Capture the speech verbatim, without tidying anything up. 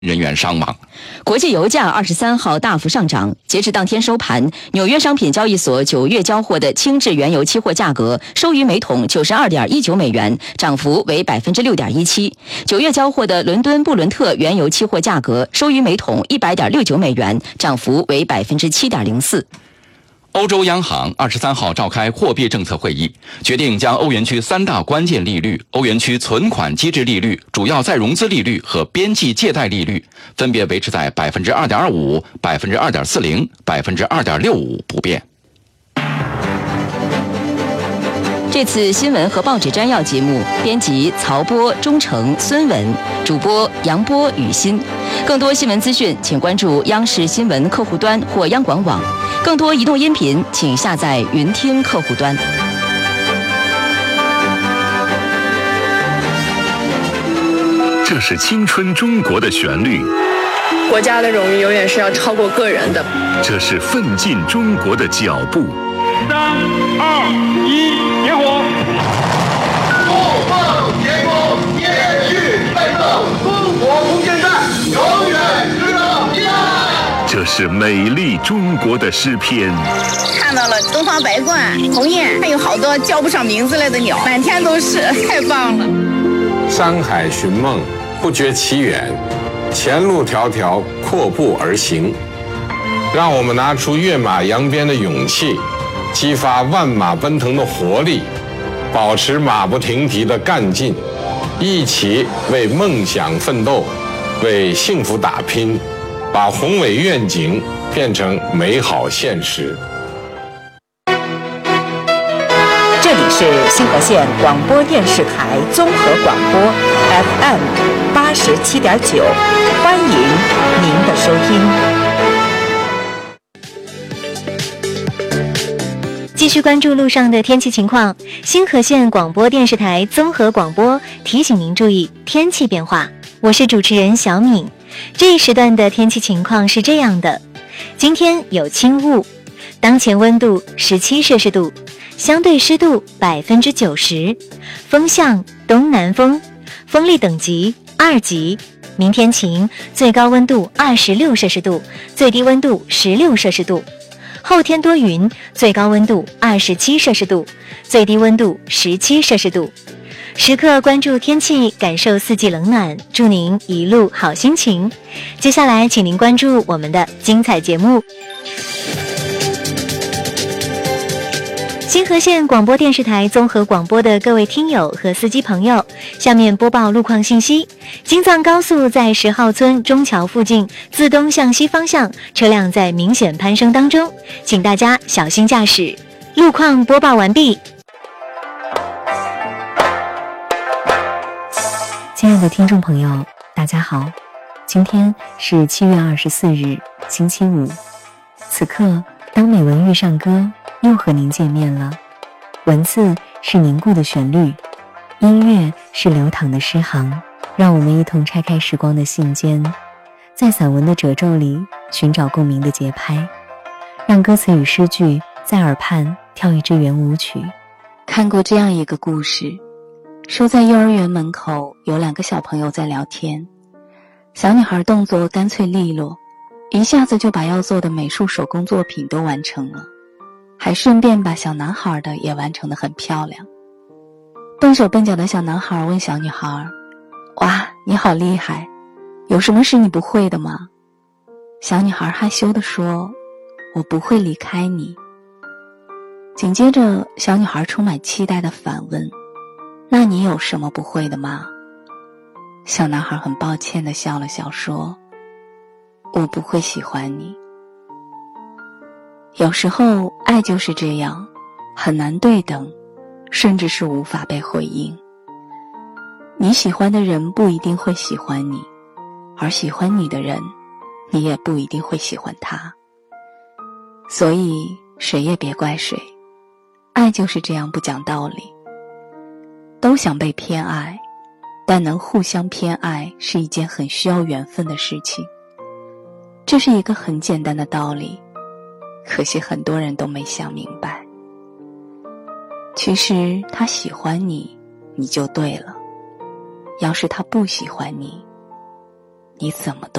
人员伤亡。 国际油价二十三号大幅上涨，截至当天收盘，纽约商品交易所九月交货的轻质原油期货价格收于每桶九十二点一九美元，涨幅为百分之六点一七。九月交货的伦敦布伦特原油期货价格收于每桶一百点六九美元，涨幅为百分之七点零四。 欧洲央行二十三号召开货币政策会议，决定将欧元区三大关键利率、欧元区存款机制利率、主要再融资利率和边际借贷利率分别维持在百分之二点二五、百分之二点四零、百分之二点六五不变。 这次新闻和报纸摘要节目，编辑曹波、钟诚、孙文，主播杨波、雨欣。更多新闻资讯，请关注央视新闻客户端或央广网。更多移动音频，请下载云听客户端。 这是青春中国的旋律， 国家的荣誉永远是要超过个人的。 这是奋进中国的脚步。 三二一，点火！ 不放天空，继续奋斗，中国空间站永远值得依赖。 这是美丽中国的诗篇。 看到了东方白鹳、鸿雁，还有好多叫不上名字来的鸟，满天都是，太棒了。 山海寻梦，不觉其远，前路迢迢，阔步而行。让我们拿出跃马扬鞭的勇气，激发万马奔腾的活力，保持马不停蹄的干劲，一起为梦想奋斗，为幸福打拼，把宏伟愿景变成美好现实。 这里是新河县广播电视台综合广播 F M 八十七点九，欢迎您的收听。 继续关注路上的天气情况，新河县广播电视台综合广播提醒您注意天气变化。我是主持人小敏。这一时段的天气情况是这样的：今天有轻雾，当前温度十七摄氏度，相对湿度百分之九十，风向东南风，风力等级二级。明天晴，最高温度二十六摄氏度，最低温度十六摄氏度。后天多云，最高温度二十七摄氏度，最低温度十七摄氏度。时刻关注天气，感受四季冷暖，祝您一路好心情。接下来请您关注我们的精彩节目。新河县广播电视台综合广播的各位听友和司机朋友，下面播报路况信息。京藏高速在十号村中桥附近自东向西方向车辆在明显攀升当中，请大家小心驾驶。路况播报完毕。 亲爱的听众朋友，大家好，今天是七月二十四日，星期五。此刻，当美文遇上歌，又和您见面了。文字是凝固的旋律，音乐是流淌的诗行，让我们一同拆开时光的信笺，在散文的褶皱里寻找共鸣的节拍，让歌词与诗句在耳畔跳一支圆舞曲。 看过这样一个故事，说在幼儿园门口有两个小朋友在聊天，小女孩动作干脆利落，一下子就把要做的美术手工作品都完成了，还顺便把小男孩的也完成得很漂亮。笨手笨脚的小男孩问小女孩：哇，你好厉害，有什么是你不会的吗？小女孩害羞地说：我不会离开你。紧接着小女孩充满期待地反问：那你有什么不会的吗？小男孩很抱歉地笑了笑说：我不会喜欢你。有时候爱就是这样，很难对等，甚至是无法被回应。你喜欢的人不一定会喜欢你，而喜欢你的人，你也不一定会喜欢他。所以谁也别怪谁，爱就是这样不讲道理。都想被偏爱，但能互相偏爱是一件很需要缘分的事情。这是一个很简单的道理，可惜很多人都没想明白。其实他喜欢你，你就对了；要是他不喜欢你， 你怎么都